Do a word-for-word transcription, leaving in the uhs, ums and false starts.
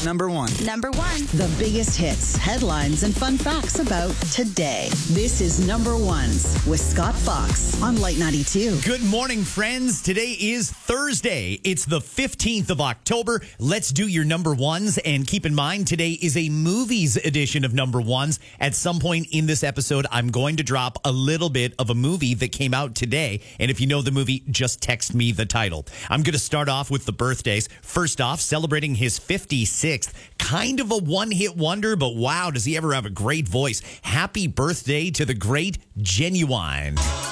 Number one. Number one. The biggest hits, headlines, and fun facts about today. This is Number Ones with Scott Fox on Light ninety-two. Good morning, friends. Today is Thursday. It's the fifteenth of October. Let's do your Number Ones. And keep in mind, today is a movies edition of Number Ones. At some point in this episode, I'm going to drop a little bit of a movie that came out today. And if you know the movie, just text me the title. I'm going to start off with the birthdays. First off, celebrating his fifty-sixth. Kind of a one-hit wonder, but wow, does he ever have a great voice. Happy birthday to the great Genuine.